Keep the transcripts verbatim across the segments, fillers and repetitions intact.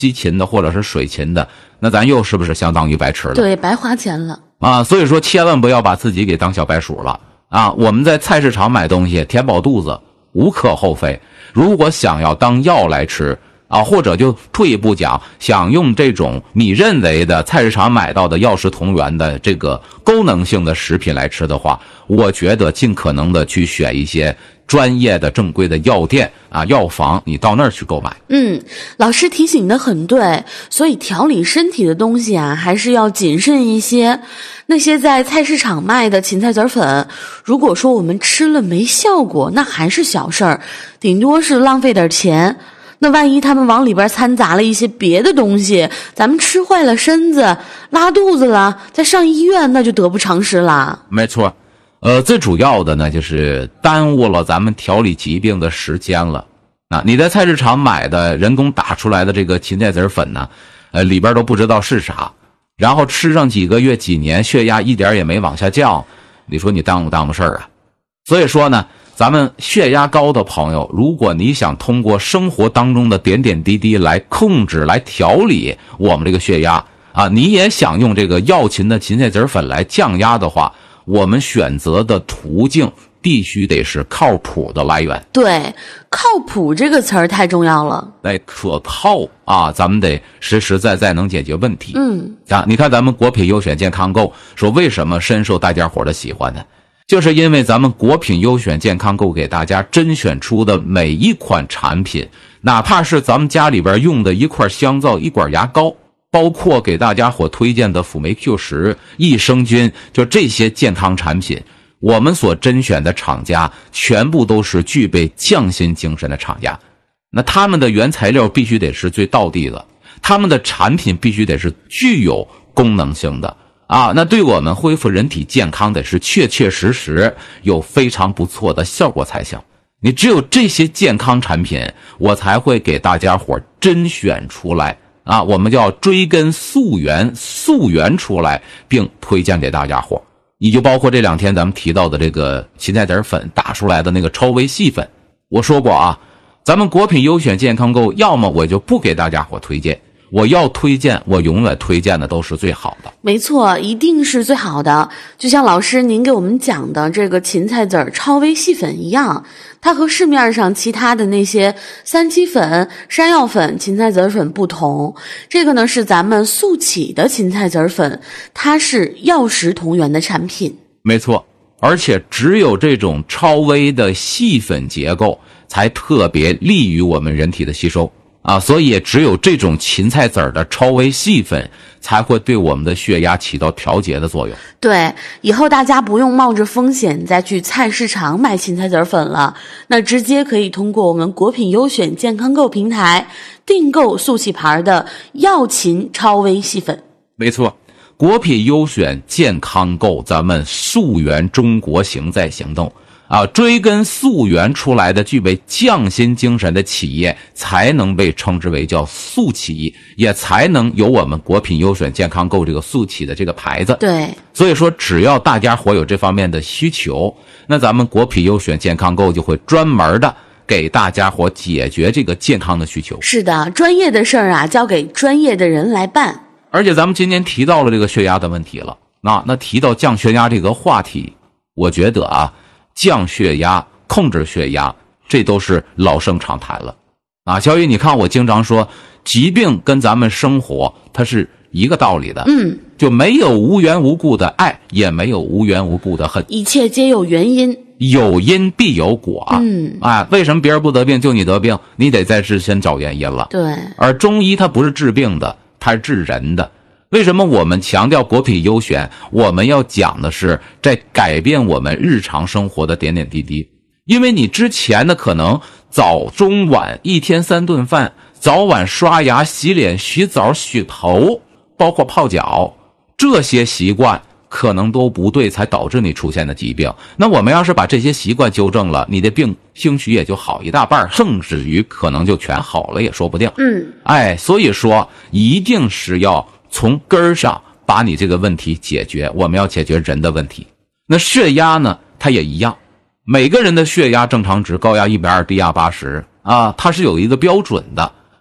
鸡禽的或者是水禽的，那咱又是不是相当于白吃了？ 对，白花钱了啊！所以说千万不要把自己给当小白鼠了啊！我们在菜市场买东西填饱肚子无可厚非，如果想要当药来吃啊，或者就退一步讲，想用这种你认为的菜市场买到的药食同源的这个功能性的食品来吃的话，我觉得尽可能的去选一些专业的正规的药店啊、药房，你到那儿去购买。 嗯，老师提醒的很对，所以调理身体的东西啊，还是要谨慎一些。那些在菜市场卖的芹菜籽粉，如果说我们吃了没效果，那还是小事儿，顶多是浪费点钱。那万一他们往里边掺杂了一些别的东西，咱们吃坏了身子，拉肚子了，再上医院那就得不偿失了。 没错，呃，最主要的呢就是耽误了咱们调理疾病的时间了。啊，你在菜市场买的人工打出来的这个芹菜籽粉呢，呃，里边都不知道是啥，然后吃上几个月几年，血压一点也没往下降，你说你耽误耽误事儿啊？所以说呢，咱们血压高的朋友，如果你想通过生活当中的点点滴滴来控制、来调理我们这个血压啊，你也想用这个药芹的芹菜籽粉来降压的话，我们选择的途径必须得是靠谱的来源。 对，靠谱这个词儿太重要了。 哎，可靠啊，咱们得实实在在能解决问题。 嗯， 啊，你看咱们国品优选健康购说为什么深受大家伙的喜欢呢？就是因为咱们国品优选健康购给大家甄选出的每一款产品，哪怕是咱们家里边用的一块香皂、一管牙膏，包括给大家伙推荐的辅酶 Q 十、益生菌，就这些健康产品，我们所甄选的厂家全部都是具备匠心精神的厂家。那他们的原材料必须得是最道地的，他们的产品必须得是具有功能性的啊，那对我们恢复人体健康的是确确实实有非常不错的效果才行。你只有这些健康产品，我才会给大家伙甄选出来啊，我们叫追根溯源，溯源出来并推荐给大家伙。也就包括这两天咱们提到的这个芹菜籽粉打出来的那个超微细粉，我说过啊，咱们国品优选健康购，要么我就不给大家伙推荐，我要推荐，我永远推荐的都是最好的。 没错，一定是最好的。就像老师您给我们讲的这个芹菜籽超微细粉一样，它和市面上其他的那些三七粉、山药粉、芹菜籽粉不同。这个呢是咱们速起的芹菜籽粉，它是药食同源的产品。 没错，而且只有这种超微的细粉结构才特别利于我们人体的吸收啊，所以也只有这种芹菜籽的超微细粉才会对我们的血压起到调节的作用。 对，以后大家不用冒着风险再去菜市场买芹菜籽粉了，那直接可以通过我们国品优选健康购平台订购速起牌的药芹超微细粉。 没错，国品优选健康购，咱们溯源中国行在行动啊，追根溯源出来的具备匠心精神的企业才能被称之为叫速起，也才能有我们国品优选健康购这个速起的这个牌子。 对， 所以说只要大家伙有这方面的需求，那咱们国品优选健康购就会专门的给大家伙解决这个健康的需求。 是的，专业的事儿啊，交给专业的人来办。 而且咱们今天提到了这个血压的问题了，那那提到降血压这个话题，我觉得啊，降血压、控制血压，这都是老生常谈了啊。小雨，你看我经常说，疾病跟咱们生活它是一个道理的， 嗯， 就没有无缘无故的爱，也没有无缘无故的恨， 一切皆有原因， 有因必有果。 嗯， 啊，为什么别人不得病就你得病？你得在自身找原因了。 对， 而中医它不是治病的，它是治人的。为什么我们强调国品优选？我们要讲的是在改变我们日常生活的点点滴滴。因为你之前的可能早中晚一天三顿饭，早晚刷牙洗脸洗澡洗头，包括泡脚，这些习惯可能都不对，才导致你出现的疾病。那我们要是把这些习惯纠正了，你的病兴许也就好一大半，甚至于可能就全好了也说不定。 嗯， 哎，所以说一定是要从根儿上把你这个问题解决，我们要解决人的问题。那血压呢，它也一样，每个人的血压正常值高压一百二十，低压八十啊，它是有一个标准的。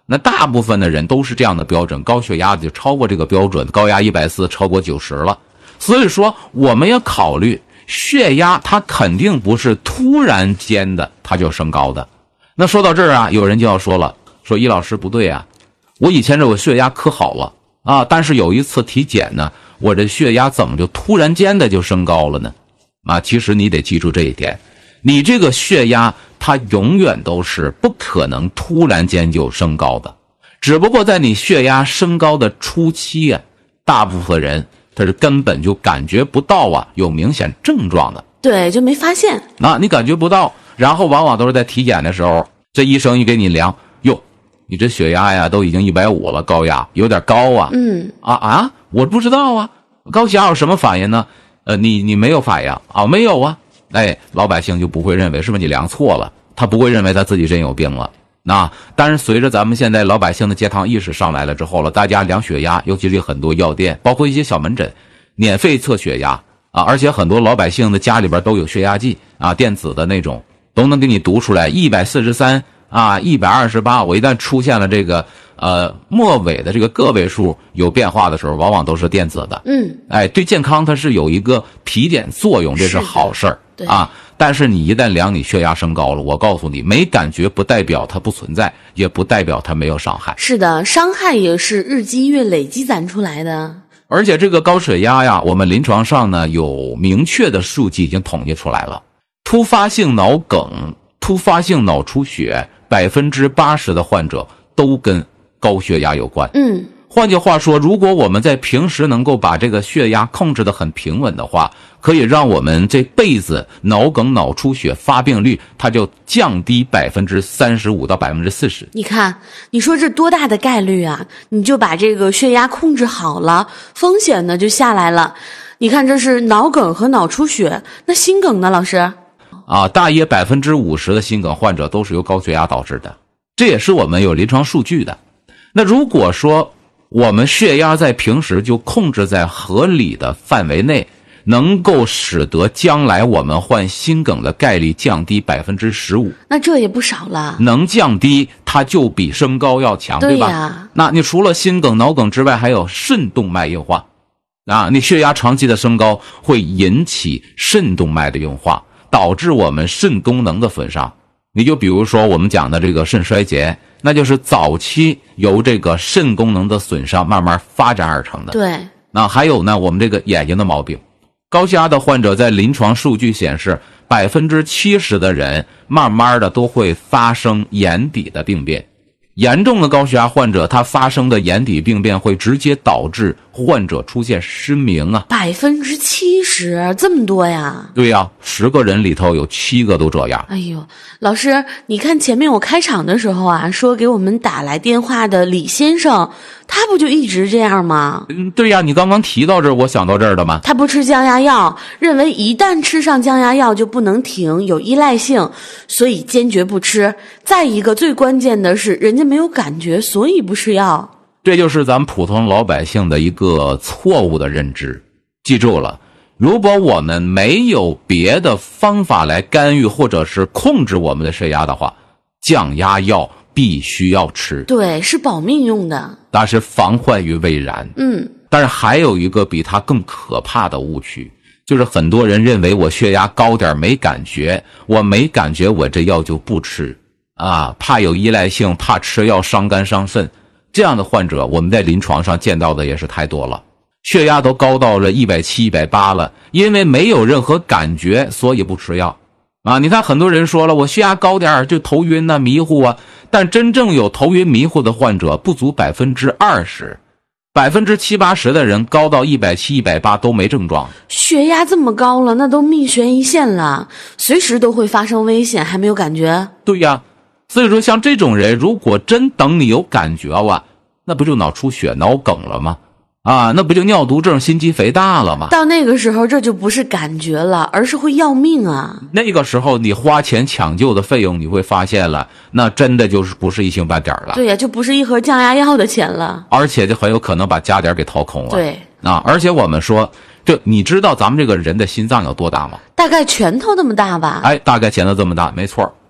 那大部分的人都是这样的标准，高血压就超过这个标准，高压一百四超过九十了。所以说我们要考虑血压它肯定不是突然间的它就升高的。那说到这儿啊，有人就要说了，说易老师不对啊，我以前这我血压可好了啊，但是有一次体检呢，我这血压怎么就突然间的就升高了呢？啊，其实你得记住这一点，你这个血压它永远都是不可能突然间就升高的，只不过在你血压升高的初期啊，大部分人他是根本就感觉不到啊有明显症状的， 对，就没发现。 那你感觉不到，然后往往都是在体检的时候，这医生一给你量，哟，你这血压呀都已经一百五了，高压有点高啊。 嗯啊啊，我不知道啊，高血压有什么反应呢？呃，你你没有反应啊？没有啊。哎，老百姓就不会认为是不是你量错了，他不会认为他自己真有病了。那但是随着咱们现在老百姓的健康意识上来了之后了，大家量血压，尤其是很多药店，包括一些小门诊，免费测血压啊，而且很多老百姓的家里边都有血压计啊，电子的那种，都能给你读出来一百四十三啊，一百二十八。我一旦出现了这个呃末尾的这个个位数有变化的时候，往往都是电子的。 嗯， 哎，对健康它是有一个提点作用，这是好事儿啊。但是你一旦量你血压升高了，我告诉你，没感觉不代表它不存在，也不代表它没有伤害。 是的，伤害也是日积月累积攒出来的。 而且这个高血压呀，我们临床上呢有明确的数据已经统计出来了，突发性脑梗、突发性脑出血，百分之八十的患者都跟高血压有关。 嗯。 换句话说，如果我们在平时能够把这个血压控制得很平稳的话，可以让我们这辈子脑梗、脑出血发病率它就降低百分之三十五到百分之四十。 你看，你说这多大的概率啊？你就把这个血压控制好了，风险呢就下来了。你看，这是脑梗和脑出血，那心梗呢，老师？ 啊，大约百分之五十的心梗患者都是由高血压导致的，这也是我们有临床数据的。那如果说我们血压在平时就控制在合理的范围内，能够使得将来我们患心梗的概率降低百分之十五。 那这也不少了。 能降低，它就比升高要强， 对吧？ 呀。 那你除了心梗、脑梗之外，还有肾动脉硬化啊！你血压长期的升高会引起肾动脉的硬化，导致我们肾功能的损伤。你就比如说我们讲的这个肾衰竭，那就是早期由这个肾功能的损伤慢慢发展而成的。 对。 那还有呢，我们这个眼睛的毛病，高血压的患者在临床数据显示，百分之七十的人慢慢的都会发生眼底的病变。严重的高血压患者，他发生的眼底病变会直接导致患者出现失明啊！ 百分之七十，这么多呀？ 对呀，十个人里头有七个都这样。 哎呦，老师，你看前面我开场的时候啊，说给我们打来电话的李先生，他不就一直这样吗？ 嗯，对呀，你刚刚提到这儿，我想到这儿的嘛。 他不吃降压药，认为一旦吃上降压药就不能停，有依赖性，所以坚决不吃。再一个，最关键的是，人家没有感觉，所以不吃药。 这就是咱们普通老百姓的一个错误的认知。记住了，如果我们没有别的方法来干预或者是控制我们的血压的话，降压药必须要吃。 对，是保命用的， 但是防患于未然。 嗯， 但是还有一个比它更可怕的误区，就是很多人认为我血压高点没感觉，我没感觉我这药就不吃啊，怕有依赖性，怕吃药伤肝伤肾。这样的患者我们在临床上见到的也是太多了，血压都高到了一百七、一百八了，因为没有任何感觉，所以不吃药啊。你看很多人说了，我血压高点就头晕呐、迷糊啊，但真正有头晕迷糊的患者不足百分之二十，百分之七八十的人高到一百七、一百八都没症状。 血压这么高了，那都命悬一线了，随时都会发生危险，还没有感觉？ 对呀，所以说像这种人，如果真等你有感觉啊，那不就脑出血、脑梗了吗？啊，那不就尿毒症、心肌肥大了吗？ 到那个时候，这就不是感觉了，而是会要命啊！ 那个时候你花钱抢救的费用，你会发现了，那真的就是不是一星半点了。 对呀，就不是一盒降压药的钱了， 而且就很有可能把家底给掏空了。 对啊，而且我们说，这你知道咱们这个人的心脏有多大吗？ 大概拳头那么大吧？ 哎，大概拳头这么大，没错。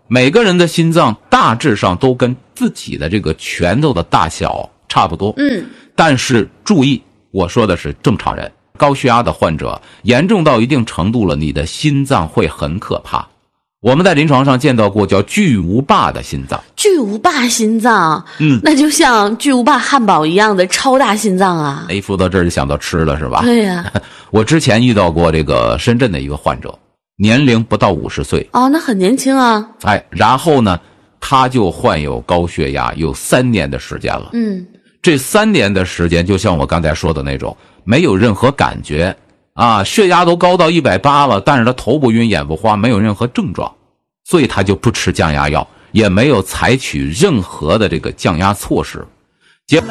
每个人的心脏大致上都跟自己的这个拳头的大小差不多。 嗯， 但是注意，我说的是正常人，高血压的患者严重到一定程度了，你的心脏会很可怕。我们在临床上见到过叫巨无霸的心脏。 巨无霸心脏， 嗯， 那就像巨无霸汉堡一样的超大心脏啊！ 一说到这儿就想到吃了是吧？ 对呀、啊。 我之前遇到过这个深圳的一个患者，年龄不到五十岁。 哦，那很年轻啊。 哎，然后呢，他就患有高血压，有三年的时间了。 嗯， 这三年的时间，就像我刚才说的那种，没有任何感觉。啊，血压都高到一百八了，但是他头不晕眼不花，没有任何症状，所以他就不吃降压药，也没有采取任何的这个降压措施。结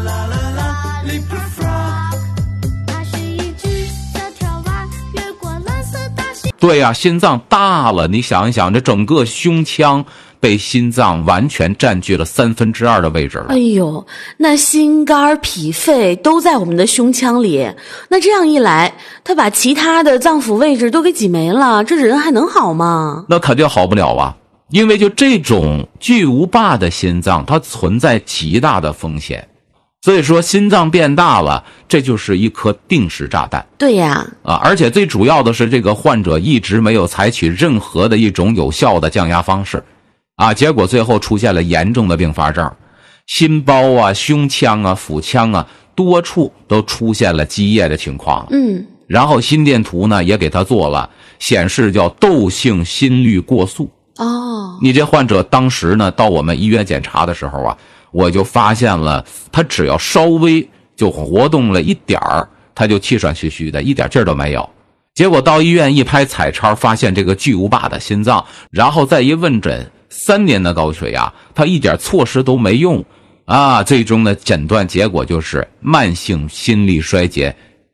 对呀、啊，心脏大了，你想一想，这整个胸腔被心脏完全占据了三分之二的位置了。 哎呦，那心肝脾肺都在我们的胸腔里，那这样一来，他把其他的脏腑位置都给挤没了，这人还能好吗？ 那肯定好不了啊，因为就这种巨无霸的心脏，它存在极大的风险。所以说心脏变大了，这就是一颗定时炸弹。 对呀， 啊，而且最主要的是，这个患者一直没有采取任何的一种有效的降压方式，啊，结果最后出现了严重的并发症，心包啊、胸腔啊、腹腔啊，多处都出现了积液的情况。 嗯， 然后心电图呢也给他做了，显示叫窦性心律过速。 哦， 你这患者当时呢到我们医院检查的时候啊，我就发现了，他只要稍微就活动了一点儿，他就气喘吁吁的，一点劲儿都没有。结果到医院一拍彩超，发现这个巨无霸的心脏，然后再一问诊，三年的高血压，他一点措施都没用啊！最终的诊断结果就是慢性心力衰竭。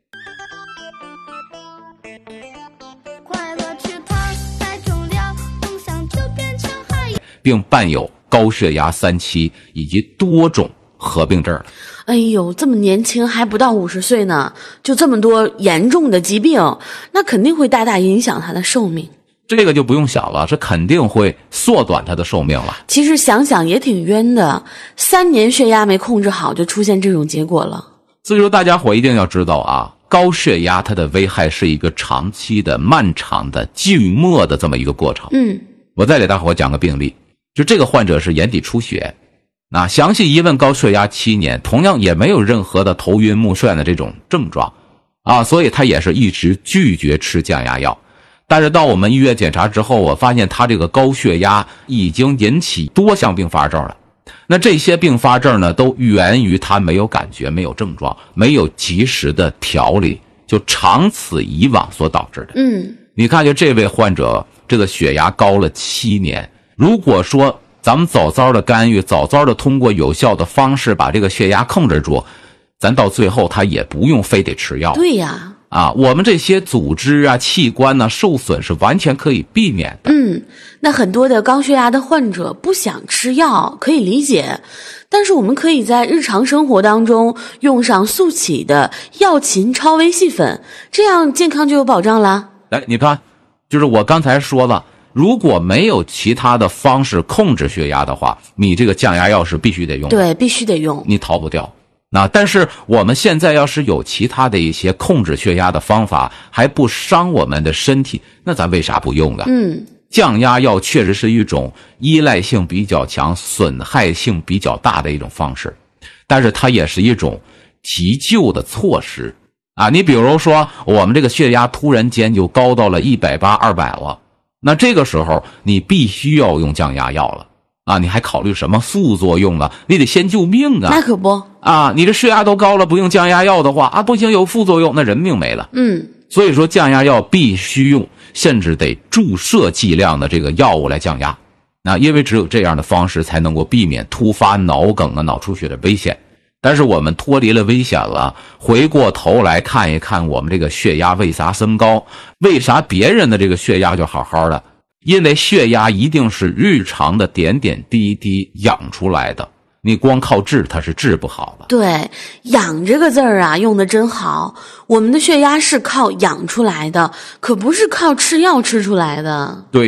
并伴有高血压三期以及多种合并症。 哎呦，这么年轻还不到五十岁呢，就这么多严重的疾病，那肯定会大大影响他的寿命。 这个就不用想了，这肯定会缩短他的寿命了。 其实想想也挺冤的，三年血压没控制好就出现这种结果了。 所以说大家伙一定要知道啊，高血压它的危害是一个长期的、漫长的、静默的这么一个过程。 嗯， 我再给大伙讲个病例。就这个患者是眼底出血，啊，详细一问，高血压七年，同样也没有任何的头晕目眩的这种症状，啊，所以他也是一直拒绝吃降压药。但是到我们医院检查之后，我发现他这个高血压已经引起多项并发症了。那这些并发症呢，都源于他没有感觉、没有症状、没有及时的调理，就长此以往所导致的。 嗯， 你看，就这位患者，这个血压高了七年。如果说咱们早早的干预，早早的通过有效的方式把这个血压控制住，咱到最后他也不用非得吃药。 对呀， 啊，我们这些组织啊、器官呢、啊、受损是完全可以避免的。 嗯，那很多的高血压的患者不想吃药，可以理解，但是我们可以在日常生活当中用上速起的药勤超微细粉，这样健康就有保障啦。 来，你看，就是我刚才说了。如果没有其他的方式控制血压的话，你这个降压药是必须得用的。 对，必须得用， 你逃不掉。那但是我们现在要是有其他的一些控制血压的方法，还不伤我们的身体，那咱为啥不用呢？ 嗯， 降压药确实是一种依赖性比较强、损害性比较大的一种方式，但是它也是一种急救的措施啊。你比如说，我们这个血压突然间就高到了一百八、二百了。那这个时候你必须要用降压药了啊！你还考虑什么副作用啊？你得先救命啊！ 那可不啊！你这血压都高了，不用降压药的话啊，不行，有副作用，那人命没了。 嗯， 所以说降压药必须用，甚至得注射剂量的这个药物来降压。那因为只有这样的方式才能够避免突发脑梗啊、脑出血的危险。但是我们脱离了危险了，回过头来看一看我们这个血压为啥升高，为啥别人的这个血压就好好的？因为血压一定是日常的点点滴滴养出来的，你光靠治它是治不好的。 对，养这个字儿啊用的真好，我们的血压是靠养出来的，可不是靠吃药吃出来的。 对呀，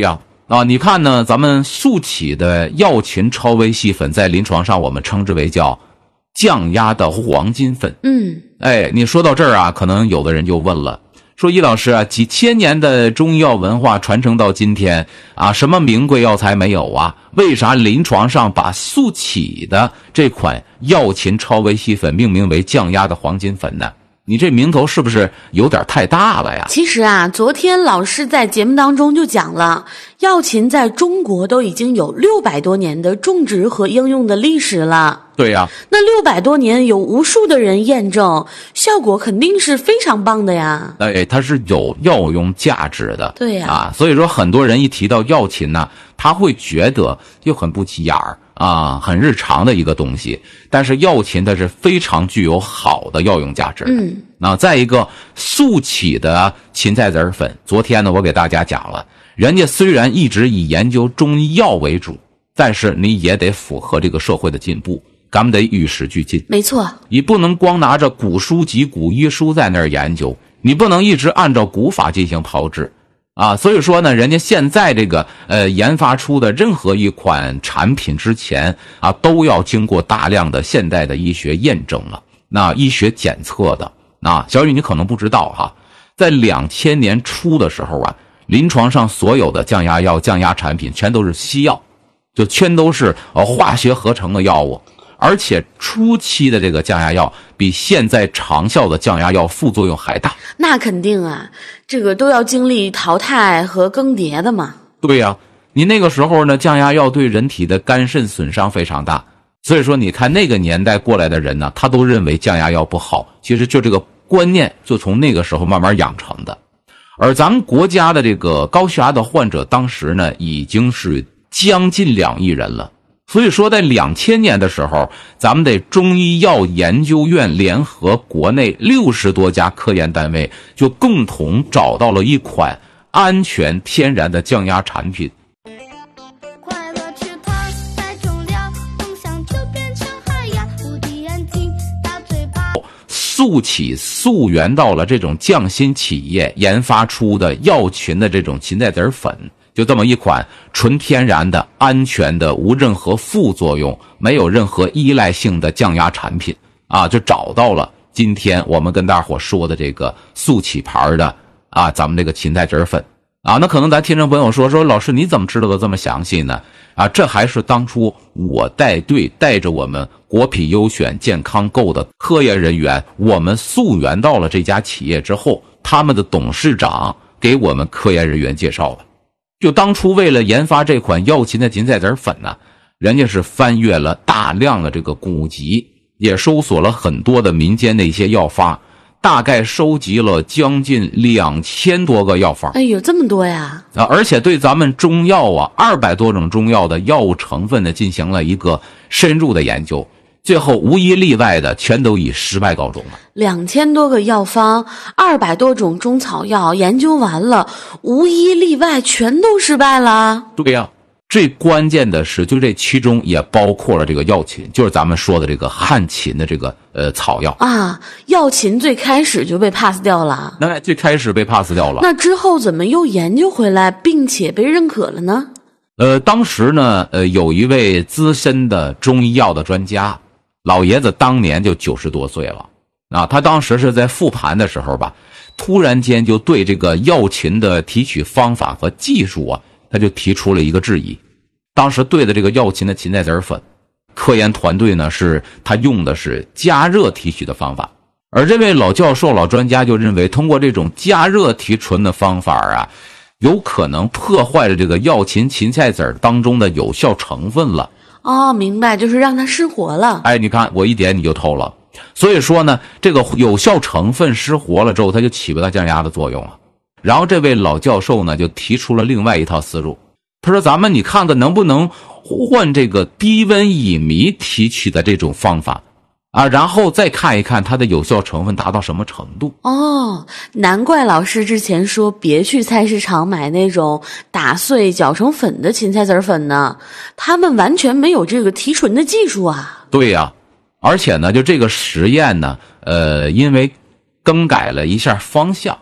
啊，你看呢，咱们速起的药禽超微细粉在临床上我们称之为叫降压的黄金粉。 嗯， 哎，你说到这儿啊，可能有的人就问了，说易老师啊，几千年的中医药文化传承到今天啊，什么名贵药材没有啊？为啥临床上把速起的这款药禽超微细粉命名为降压的黄金粉呢？你这名头是不是有点太大了呀？ 其实啊，昨天老师在节目当中就讲了，药禽在中国都已经有六百多年的种植和应用的历史了。 对呀， 那六百多年有无数的人验证，效果肯定是非常棒的呀。 哎，它是有药用价值的。 对呀， 啊，所以说很多人一提到药禽呢，他会觉得就很不起眼儿啊，很日常的一个东西。但是药禽它是非常具有好的药用价值的。 嗯， 那再一个速起的芹菜籽粉，昨天呢我给大家讲了，人家虽然一直以研究中医药为主，但是你也得符合这个社会的进步。咱们得与时俱进， 没错， 你不能光拿着古书籍、古医书在那儿研究，你不能一直按照古法进行炮制啊。所以说呢，人家现在这个呃研发出的任何一款产品之前啊，都要经过大量的现代的医学验证了，那医学检测的啊。小雨你可能不知道哈，在两千年初的时候啊，临床上所有的降压药、降压产品全都是西药，就全都是呃化学合成的药物。而且初期的这个降压药比现在长效的降压药副作用还大。 那肯定啊，这个都要经历淘汰和更迭的嘛。 对呀，你那个时候呢，降压药对人体的肝肾损伤非常大，所以说你看那个年代过来的人呢，他都认为降压药不好，其实就这个观念就从那个时候慢慢养成的。而咱们国家的这个高血压的患者当时呢，已经是将近两亿人了。所以说在两千年的时候，咱们的中医药研究院联合国内六十多家科研单位，就共同找到了一款安全天然的降压产品。 快乐池塘太重了，梦想就变成海洋，无敌眼睛大嘴巴。 速起溯源到了这种匠心企业研发出的药群的这种芹菜籽粉，就这么一款纯天然的、安全的、无任何副作用、没有任何依赖性的降压产品啊，就找到了今天我们跟大伙说的这个速起牌的啊，咱们这个芹菜籽粉啊。那可能咱听众朋友说说，老师你怎么知道的这么详细呢？啊，这还是当初我带队带着我们国品优选健康购的科研人员，我们溯源到了这家企业之后，他们的董事长给我们科研人员介绍的。就当初为了研发这款药芹的芹菜籽粉呢，人家是翻阅了大量的这个古籍，也搜索了很多的民间的一些药方，大概收集了将近两千多个药方。 哎呦，这么多呀！ 啊，而且对咱们中药啊，二百多种中药的药物成分呢，进行了一个深入的研究，最后无一例外的全都以失败告终了。 两千多个药方，二百多种中草药，研究完了，无一例外，全都失败了。 对呀、啊，最关键的是，就这其中也包括了这个药芹，就是咱们说的这个汉芹的这个呃草药啊。药芹最开始就被 pass 掉了， 那最开始被 pass 掉了。 那之后怎么又研究回来，并且被认可了呢？ 呃，当时呢，呃，有一位资深的中医药的专家，老爷子当年就九十多岁了。啊，他当时是在复盘的时候吧，突然间就对这个药芹的提取方法和技术啊，他就提出了一个质疑。当时对的这个药芹的芹菜籽粉，科研团队呢是他用的是加热提取的方法，而这位老教授、老专家就认为，通过这种加热提纯的方法啊，有可能破坏了这个药芹芹菜籽当中的有效成分了。 哦，明白，就是让它失活了。 哎，你看我一点你就透了。所以说呢，这个有效成分失活了之后，它就起不到降压的作用了。然后这位老教授呢，就提出了另外一套思路。他说：“咱们你看看能不能换这个低温乙醚提取的这种方法啊，然后再看一看它的有效成分达到什么程度。” 哦，难怪老师之前说别去菜市场买那种打碎搅成粉的芹菜籽粉呢，他们完全没有这个提纯的技术啊。 对呀、啊。而且呢，就这个实验呢，呃，因为更改了一下方向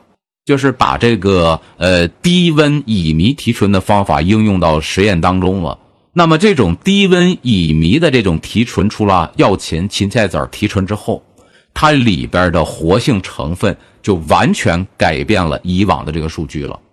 就是把这个呃低温乙醚提纯的方法应用到实验当中了。那么这种低温乙醚的这种提纯出了药芹、芹菜籽提纯之后，它里边的活性成分就完全改变了以往的这个数据了。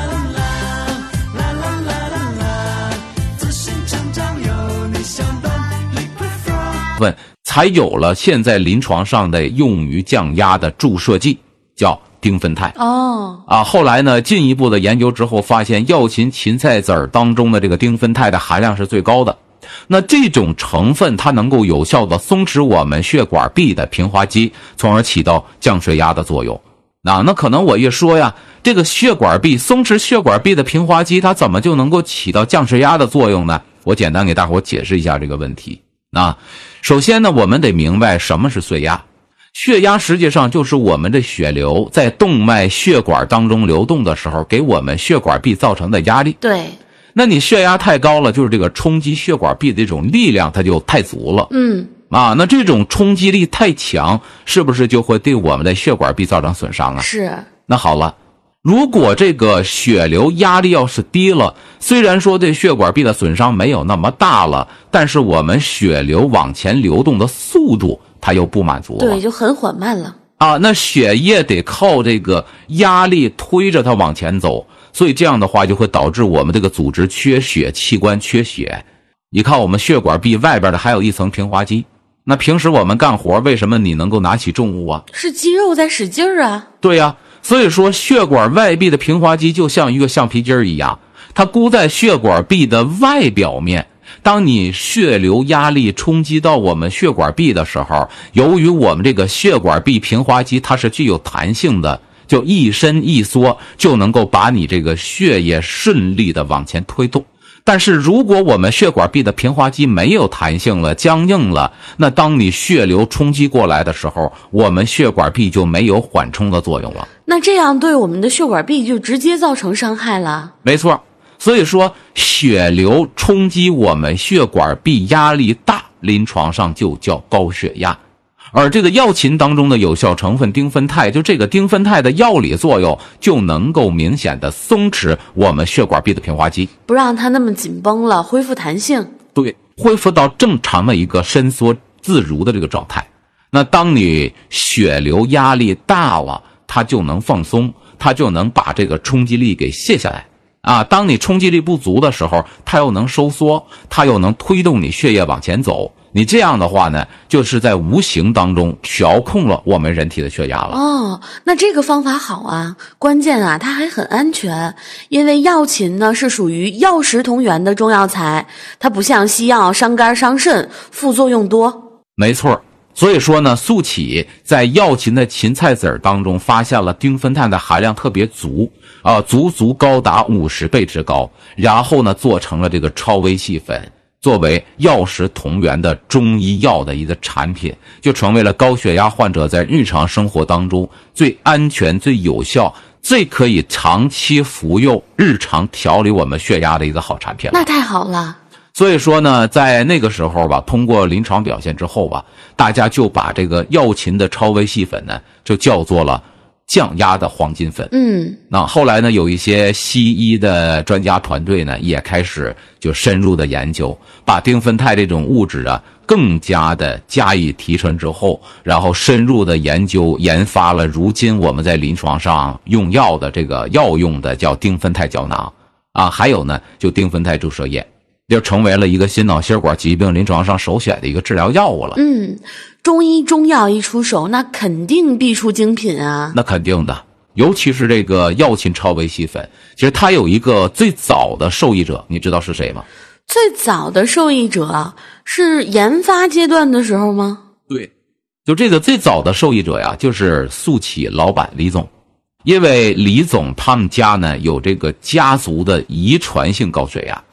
问才有了现在临床上的用于降压的注射剂，叫丁酚酞。 哦， 啊，后来呢，进一步的研究之后发现，药芹、芹菜籽儿当中的这个丁酚酞的含量是最高的。那这种成分它能够有效的松弛我们血管壁的平滑肌，从而起到降血压的作用。那那可能我一说呀，这个血管壁松弛血管壁的平滑肌，它怎么就能够起到降血压的作用呢？我简单给大伙解释一下这个问题。啊，首先呢，我们得明白什么是血压。血压实际上就是我们的血流在动脉血管当中流动的时候，给我们血管壁造成的压力。 对。 那你血压太高了，就是这个冲击血管壁的这种力量它就太足了。 嗯。 啊，那这种冲击力太强，是不是就会对我们的血管壁造成损伤啊？ 是。 那好了，如果这个血流压力要是低了，虽然说对血管壁的损伤没有那么大了，但是我们血流往前流动的速度它又不满足了。 对，就很缓慢了。 啊，那血液得靠这个压力推着它往前走，所以这样的话就会导致我们这个组织缺血，器官缺血。你看我们血管壁外边的还有一层平滑肌，那平时我们干活为什么你能够拿起重物啊？ 是肌肉在使劲儿啊。 对呀、啊，所以说血管外壁的平滑肌就像一个橡皮筋儿一样，它箍在血管壁的外表面。当你血流压力冲击到我们血管壁的时候，由于我们这个血管壁平滑肌它是具有弹性的，就一伸一缩就能够把你这个血液顺利的往前推动。但是如果我们血管壁的平滑肌没有弹性了，僵硬了，那当你血流冲击过来的时候，我们血管壁就没有缓冲的作用了。 那这样对我们的血管壁就直接造成伤害了。 没错，所以说血流冲击我们血管壁压力大，临床上就叫高血压。而这个药芹当中的有效成分丁酚酞，就这个丁酚酞的药理作用就能够明显的松弛我们血管壁的平滑肌， 不让它那么紧绷了，恢复弹性。 对，恢复到正常的一个伸缩自如的这个状态。那当你血流压力大了，它就能放松，它就能把这个冲击力给卸下来。啊，当你冲击力不足的时候，它又能收缩，它又能推动你血液往前走。你这样的话呢，就是在无形当中调控了我们人体的血压了。 哦，那这个方法好啊，关键啊，它还很安全，因为药芹呢是属于药食同源的中药材，它不像西药伤肝伤肾，副作用多。 没错。所以说呢，素启在药芹的芹菜籽当中发现了丁酚酞的含量特别足啊，足足高达五十倍之高，然后呢做成了这个超微细粉，作为药食同源的中医药的一个产品，就成为了高血压患者在日常生活当中最安全、最有效、最可以长期服用、日常调理我们血压的一个好产品了。 那太好了。 所以说呢，在那个时候吧，通过临床表现之后吧，大家就把这个药芹的超微细粉呢，就叫做了降压的黄金粉。 嗯， 那后来呢，有一些西医的专家团队呢，也开始就深入的研究，把丁酚酞这种物质啊，更加的加以提纯之后，然后深入的研究研发了如今我们在临床上用药的这个药用的叫丁酚酞胶囊啊，还有呢，就丁酚酞注射液。就成为了一个心脑血管疾病临床上首选的一个治疗药物了。 嗯，中医中药一出手，那肯定必出精品啊。 那肯定的，尤其是这个药芹超微细粉，其实它有一个最早的受益者，你知道是谁吗？ 最早的受益者是研发阶段的时候吗？ 对，就这个最早的受益者呀，就是素启老板李总。因为李总他们家呢有这个家族的遗传性高血压。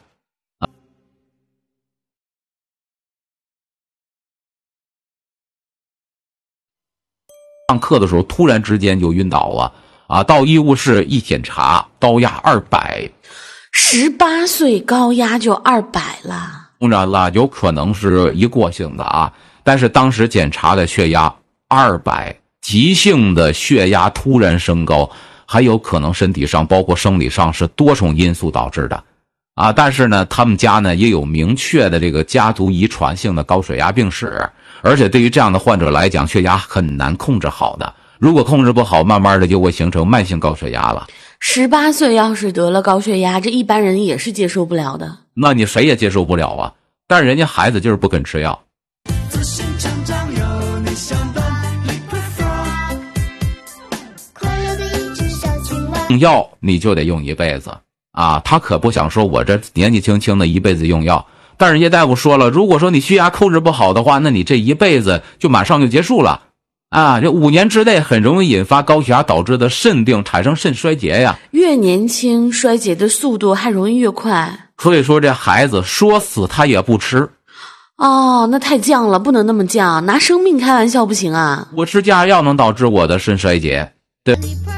上课的时候突然之间就晕倒了啊！到医务室一检查，高压二百， 十八岁高压就二百了。 当然了，有可能是一过性的啊，但是当时检查的血压二百，急性的血压突然升高， 还有可能身体上包括生理上是多重因素导致的啊。但是呢，他们家呢也有明确的这个家族遗传性的高血压病史，而且对于这样的患者来讲，血压很难控制好的。如果控制不好，慢慢的就会形成慢性高血压了。 十八岁要是得了高血压，这一般人也是接受不了的。 那你谁也接受不了啊。但是人家孩子就是不肯吃药。 自信成长有你相伴， 快乐的一只小青蛙。 用药你就得用一辈子啊，他可不想说我这年纪轻轻的一辈子用药。但是人家大夫说了，如果说你血压控制不好的话，那你这一辈子就马上就结束了啊！这五年之内很容易引发高血压导致的肾病，产生肾衰竭呀。 越年轻衰竭的速度还容易越快。 所以说这孩子说死他也不吃。 哦，那太犟了，不能那么犟，拿生命开玩笑不行啊！ 我吃降压药能导致我的肾衰竭，对。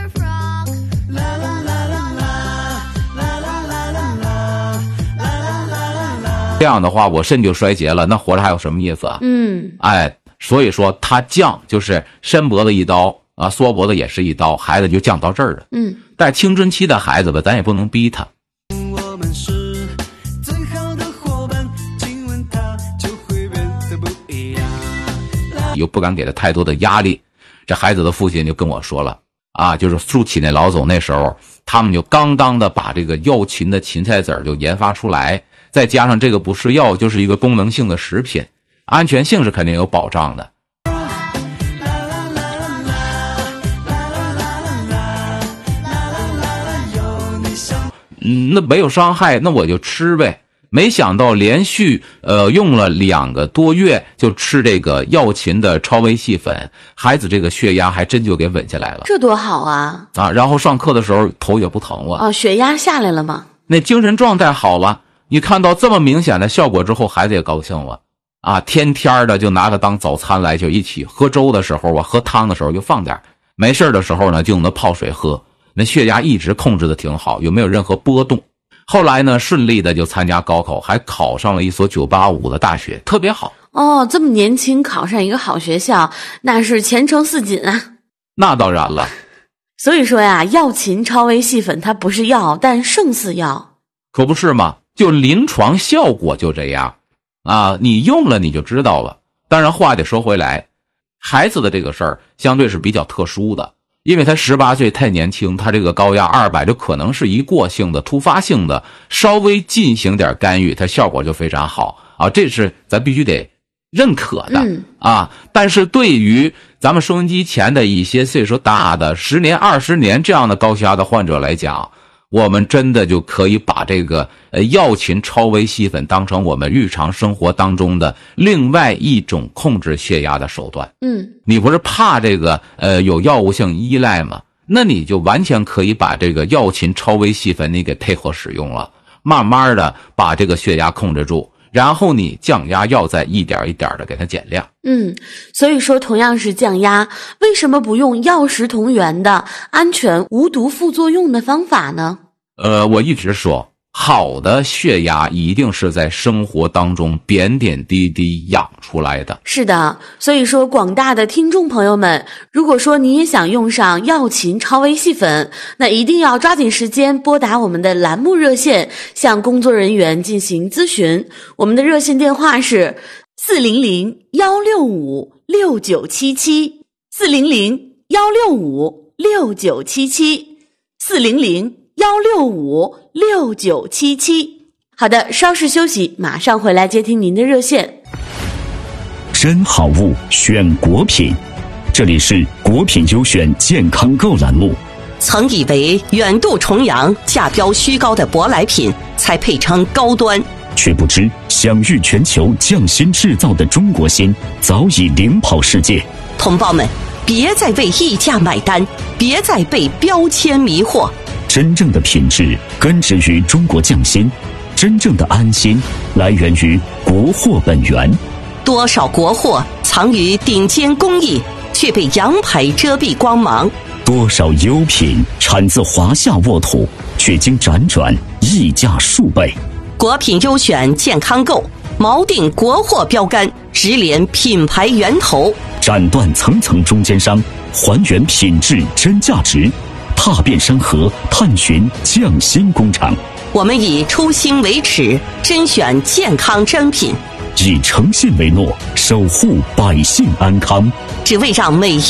这样的话，我肾就衰竭了，那活着还有什么意思啊？ 嗯， 哎，所以说他犟就是伸脖子一刀啊，缩脖子也是一刀，孩子就犟到这儿了。 嗯， 但青春期的孩子吧，咱也不能逼他。 我们是最好的伙伴，亲吻他就会变得不一样。 又不敢给他太多的压力，这孩子的父亲就跟我说了啊，就是舒淇那老总那时候，他们就刚刚的把这个药芹的芹菜籽儿就研发出来，再加上这个不是药，就是一个功能性的食品，安全性是肯定有保障的。嗯，那没有伤害，那我就吃呗。没想到连续呃用了两个多月，就吃这个药芹的超微细粉，孩子这个血压还真就给稳下来了。 这多好啊！ 啊，然后上课的时候头也不疼了。 哦，血压下来了吗？ 那精神状态好了。你看到这么明显的效果之后，孩子也高兴了啊！天天的就拿它当早餐来，就一起喝粥的时候啊，喝汤的时候就放点，没事的时候呢就用它泡水喝。那血压一直控制的挺好，有没有任何波动？后来呢，顺利的就参加高考，还考上了一所九八五的大学，特别好。 哦，这么年轻考上一个好学校，那是前程似锦啊！ 那当然了。 所以说呀，药芹超微细粉它不是药，但胜似药。 可不是吗？就临床效果就这样啊，你用了你就知道了。当然话得说回来，孩子的这个事儿相对是比较特殊的，因为他十八岁太年轻，他这个高压二百就可能是一过性的突发性的，稍微进行点干预它效果就非常好啊，这是咱必须得认可的、 嗯、 啊。但是对于咱们收音机前的一些岁数大的十年二十年这样的高血压的患者来讲，我们真的就可以把这个呃药芹超微细粉当成我们日常生活当中的另外一种控制血压的手段。 嗯， 你不是怕这个呃有药物性依赖吗？那你就完全可以把这个药芹超微细粉你给配合使用了，慢慢的把这个血压控制住，然后你降压药再一点一点的给它减量。 嗯，所以说同样是降压，为什么不用药食同源的安全无毒副作用的方法呢？ 呃，我一直说，好的血压一定是在生活当中点点滴滴养出来的。 是的，所以说广大的听众朋友们，如果说你也想用上药芹超微细粉，那一定要抓紧时间拨打我们的栏目热线，向工作人员进行咨询。我们的热线电话是四零零幺六五六九七七，四零零幺六五六九七七，四零零幺六五六九七七。好的，稍事休息，马上回来接听您的热线。 真好物选果品，这里是果品优选健康购栏目。 曾以为远渡重洋、价标虚高的舶来品才配称高端， 却不知享誉全球匠心制造的中国心早已领跑世界。 同胞们，别再为溢价买单，别再被标签迷惑。 真正的品质根植于中国匠心，真正的安心来源于国货本源。 多少国货藏于顶尖工艺，却被洋牌遮蔽光芒； 多少优品产自华夏沃土，却经辗转溢价数倍。 果品优选健康购，锚定国货标杆，直连品牌源头， 斩断层层中间商，还原品质真价值， 踏遍山河，探寻匠心工厂。 我们以初心为尺，甄选健康珍品， 以诚信为诺，守护百姓安康， 只为让每